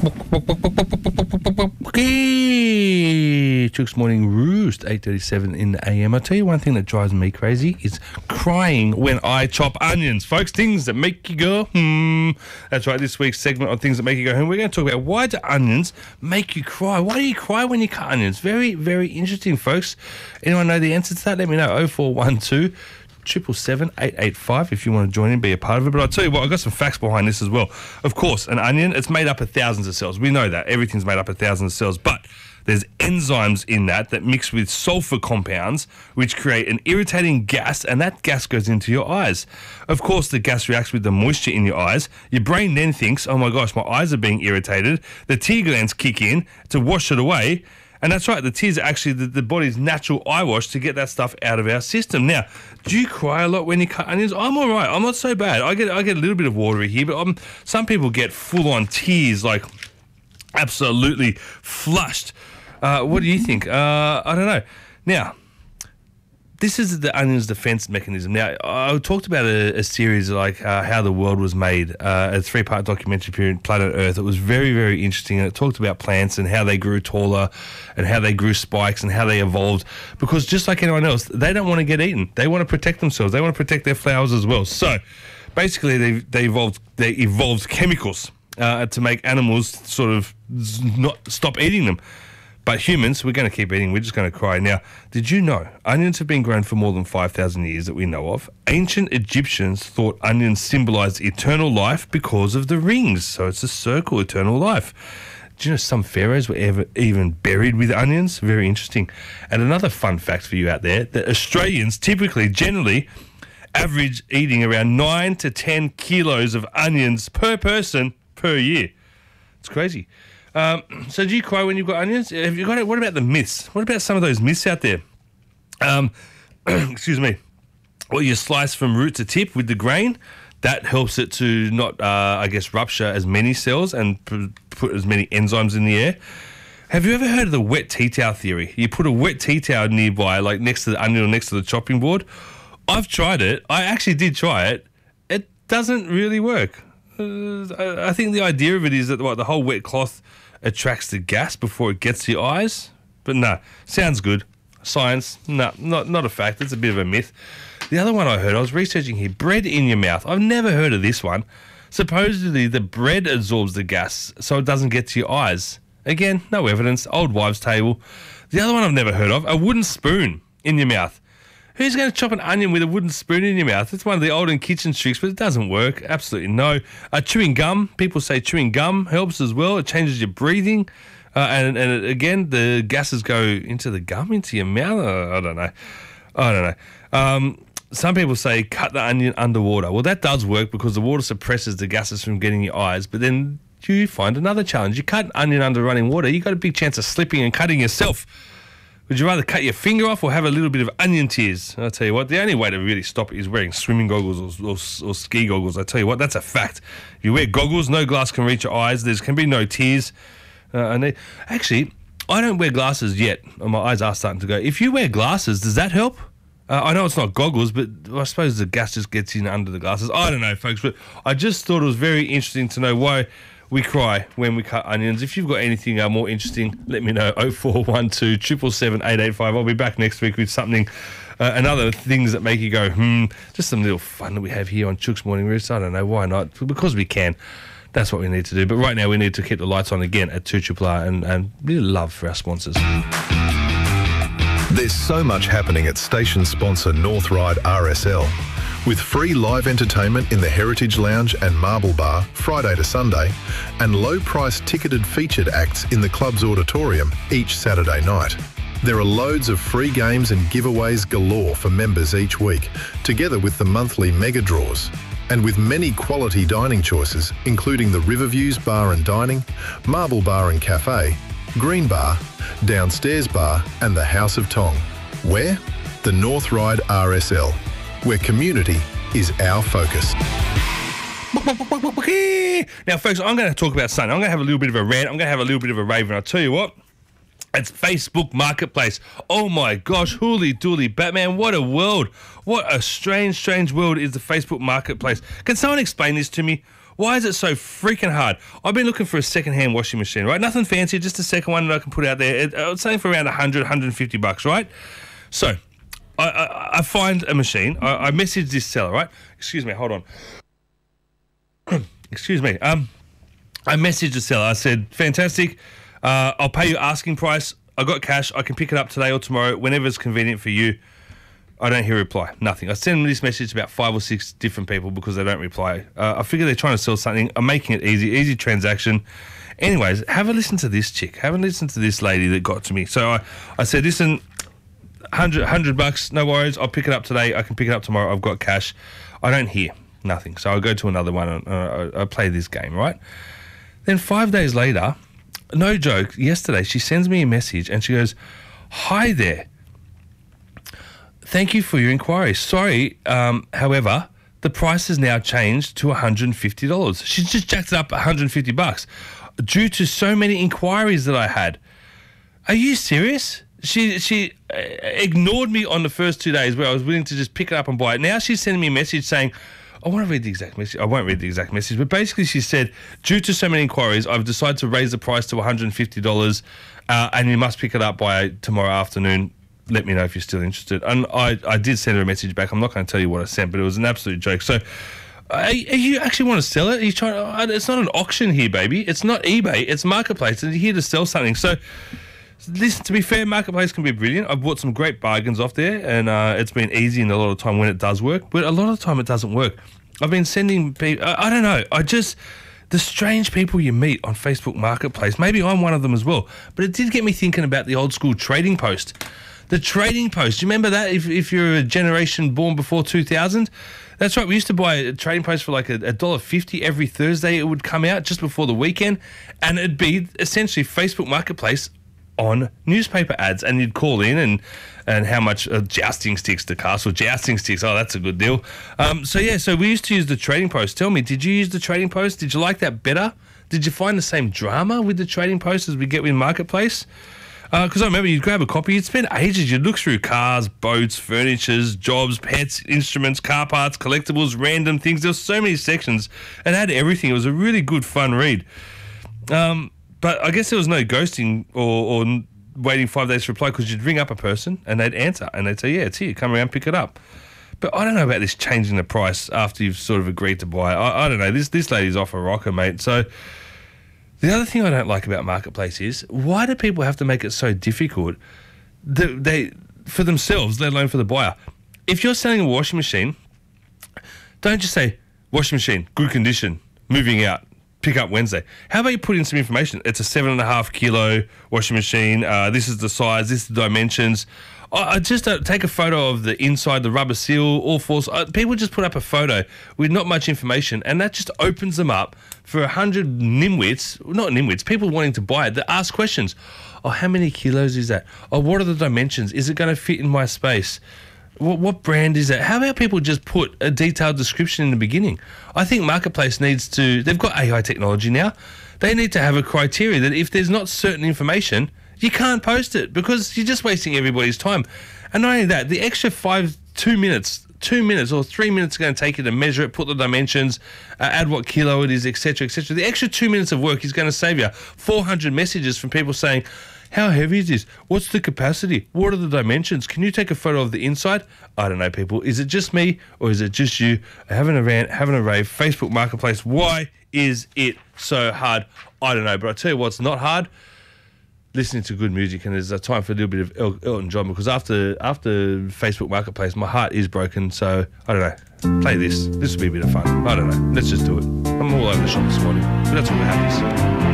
Chooks Morning Roost, 8:37 in the AM. I tell you one thing that drives me crazy is crying when I chop onions. Folks, things that make you go, That's right, this week's segment on things that make you go, We're going to talk about why do onions make you cry? Why do you cry when you cut onions? Very, very interesting, folks. Anyone know the answer to that? Let me know. 0412 777 885 if you want to join in, be a part of it. But I'll tell you what, I've got some facts behind this as well. Of course, an onion, it's made up of thousands of cells. We know that. Everything's made up of thousands of cells. But there's enzymes in that mix with sulfur compounds, which create an irritating gas, and that gas goes into your eyes. Of course, the gas reacts with the moisture in your eyes. Your brain then thinks, oh my gosh, my eyes are being irritated. The tear glands kick in to wash it away. And that's right, the tears are actually the body's natural eye wash to get that stuff out of our system. Now, do you cry a lot when you cut onions? I'm all right. I'm not so bad. I get a little bit of watery here, but some people get full-on tears, like absolutely flushed. What do you think? I don't know. Now, this is the onion's defense mechanism. Now, I talked about a series like How the World Was Made, a 3-part documentary period, Planet Earth. It was very, very interesting, and it talked about plants and how they grew taller and how they grew spikes and how they evolved. Because just like anyone else, they don't want to get eaten. They want to protect themselves. They want to protect their flowers as well. So, basically, they evolved chemicals to make animals sort of not stop eating them. But humans, we're going to keep eating. We're just going to cry. Now, did you know onions have been grown for more than 5,000 years that we know of? Ancient Egyptians thought onions symbolized eternal life because of the rings. So it's a circle, eternal life. Do you know some pharaohs were even buried with onions? Very interesting. And another fun fact for you out there, that Australians generally average eating around 9 to 10 kilos of onions per person per year. It's crazy. So do you cry when you've got onions? Have you got it? What about the myths? What about some of those myths out there? Excuse me. Well, you slice from root to tip with the grain. That helps it to not, rupture as many cells and put as many enzymes in the air. Have you ever heard of the wet tea towel theory? You put a wet tea towel nearby, like next to the onion or next to the chopping board. I've tried it. I actually did try it. It doesn't really work. I think the idea of it is that the whole wet cloth attracts the gas before it gets to your eyes. But no, sounds good. Science, no, not a fact. It's a bit of a myth. The other one I heard, I was researching here, bread in your mouth. I've never heard of this one. Supposedly the bread absorbs the gas so it doesn't get to your eyes. Again, no evidence. Old wives' tale. The other one I've never heard of, a wooden spoon in your mouth. Who's going to chop an onion with a wooden spoon in your mouth? It's one of the olden kitchen tricks, but it doesn't work. Absolutely no. Chewing gum. People say chewing gum helps as well. It changes your breathing. And again, the gases go into the gum, into your mouth. I don't know. Some people say cut the onion underwater. Well, that does work because the water suppresses the gases from getting your eyes. But then you find another challenge. You cut an onion under running water, you've got a big chance of slipping and cutting yourself. Would you rather cut your finger off or have a little bit of onion tears? I'll tell you what, the only way to really stop it is wearing swimming goggles or ski goggles. I tell you what, that's a fact. If you wear goggles, no glass can reach your eyes. There can be no tears. Actually, I don't wear glasses yet. My eyes are starting to go. If you wear glasses, does that help? I know it's not goggles, but I suppose the gas just gets in under the glasses. I don't know, folks, but I just thought it was very interesting to know why we cry when we cut onions. If you've got anything more interesting, let me know. 0412 777 885. I'll be back next week with something, another things that make you go, just some little fun that we have here on Chooks Morning Roost. I don't know, why not? Because we can. That's what we need to do. But right now we need to keep the lights on again at 2RR and really love for our sponsors. There's so much happening at station sponsor North Ryde RSL. With free live entertainment in the Heritage Lounge and Marble Bar Friday to Sunday, and low-priced ticketed featured acts in the club's auditorium each Saturday night. There are loads of free games and giveaways galore for members each week, together with the monthly mega draws. And with many quality dining choices, including the Riverviews Bar and Dining, Marble Bar and Cafe, Green Bar, Downstairs Bar and the House of Tong. Where? The North Ryde RSL, where community is our focus. Now, folks, I'm going to talk about something. I'm going to have a little bit of a rant. I'm going to have a little bit of a rave, and I'll tell you what. It's Facebook Marketplace. Oh my gosh, hooly dooly Batman, what a world. What a strange world is the Facebook Marketplace. Can someone explain this to me? Why is it so freaking hard? I've been looking for a second-hand washing machine, right? Nothing fancy, just a second one that I can put out there. It's selling for around $100-$150, right? So I find a machine. I message this seller, right? Excuse me, hold on. Excuse me. I messaged the seller. I said, fantastic. I'll pay you asking price. I got cash. I can pick it up today or tomorrow, whenever it's convenient for you. I don't hear a reply. Nothing. I send them this message to about 5 or 6 different people because they don't reply. I figure they're trying to sell something. I'm making it easy transaction. Anyways, have a listen to this chick. Have a listen to this lady that got to me. So I said, listen, $100, no worries. I'll pick it up today. I can pick it up tomorrow. I've got cash. I don't hear nothing. So I'll go to another one and I play this game, right? Then 5 days later, no joke, yesterday she sends me a message and she goes, hi there. Thank you for your inquiry. Sorry, however, the price has now changed to $150. She's just jacked it up $150 due to so many inquiries that I had. Are you serious? She ignored me on the first 2 days where I was willing to just pick it up and buy it. Now she's sending me a message saying, I want to read the exact message. I won't read the exact message, but basically she said, due to so many inquiries, I've decided to raise the price to $150 and you must pick it up by tomorrow afternoon. Let me know if you're still interested. And I did send her a message back. I'm not going to tell you what I sent, but it was an absolute joke. So are you actually want to sell it? Are you trying? It's not an auction here, baby. It's not eBay. It's Marketplace. And you're here to sell something. So listen, to be fair, Marketplace can be brilliant. I've bought some great bargains off there, and it's been easy and a lot of time when it does work. But a lot of the time it doesn't work. I've been sending people, I don't know, the strange people you meet on Facebook Marketplace, maybe I'm one of them as well, but it did get me thinking about the old school Trading Post. The Trading Post, do you remember that if you're a generation born before 2000? That's right, we used to buy a Trading Post for like $1.50 every Thursday. It would come out just before the weekend, and it'd be essentially Facebook Marketplace on newspaper ads, and you'd call in and how much jousting sticks to castle jousting sticks. Oh, that's a good deal. So we used to use the Trading Post. Tell me, did you use the Trading Post? Did you like that better? Did you find the same drama with the Trading Post as we get with Marketplace? Because I remember you'd grab a copy, you'd spend ages, you'd look through cars, boats, furnitures, jobs, pets, instruments, car parts, collectibles, random things. There were so many sections. It had everything. It was a really good, fun read. But I guess there was no ghosting or waiting 5 days to reply, because you'd ring up a person and they'd answer and they'd say, yeah, it's here, come around, pick it up. But I don't know about this changing the price after you've sort of agreed to buy it. I don't know. This lady's off a rocker, mate. So the other thing I don't like about Marketplace is, why do people have to make it so difficult for themselves, let alone for the buyer? If you're selling a washing machine, don't just say, washing machine, good condition, moving out, pick up Wednesday. How about you put in some information? It's a 7.5 kilo washing machine. This is the size, this is the dimensions. I just take a photo of the inside, the rubber seal, all fours. People just put up a photo with not much information, and that just opens them up for 100 people wanting to buy it that ask questions. Oh, how many kilos is that? Oh, what are the dimensions? Is it going to fit in my space? What brand is that? How about people just put a detailed description in the beginning? I think Marketplace needs to, they've got AI technology now. They need to have a criteria that if there's not certain information, you can't post it, because you're just wasting everybody's time. And not only that, the extra 2 minutes or 3 minutes are going to take you to measure it, put the dimensions, add what kilo it is, etc., etc. The extra 2 minutes of work is going to save you 400 messages from people saying, how heavy is this? What's the capacity? What are the dimensions? Can you take a photo of the inside? I don't know, people. Is it just me, or is it just you having a rant, having a rave? Facebook Marketplace, why is it so hard? I don't know, but I tell you what's not hard, listening to good music. And there's a time for a little bit of Elton John, because after Facebook Marketplace, my heart is broken. So I don't know, play this will be a bit of fun. I don't know, let's just do it. I'm all over the shop this morning, but that's what happens.